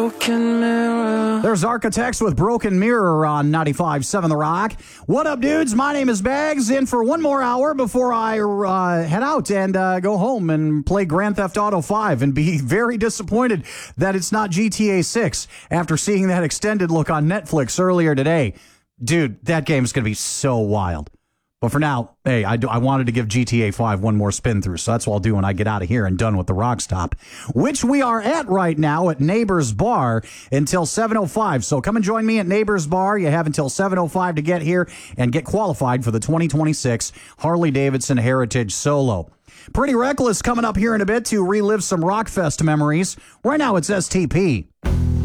broken mirror. There's Architects with Broken Mirror on 95.7 The Rock. What up, dudes? My name is Bags, in for one more hour before I head out and go home and play Grand Theft Auto 5 and be very disappointed that it's not GTA 6 after seeing that extended look on Netflix earlier today. Dude, that game is going to be so wild. But for now, hey, I wanted to give GTA 5 one more spin through, so that's what I'll do when I get out of here and done with the Rock Stop, which we are at right now at Neighbors Bar until 7:05. So come and join me at Neighbors Bar. You have until 7:05 to get here and get qualified for the 2026 Harley-Davidson Heritage Solo. Pretty Reckless coming up here in a bit to relive some Rockfest memories. Right now, it's STP.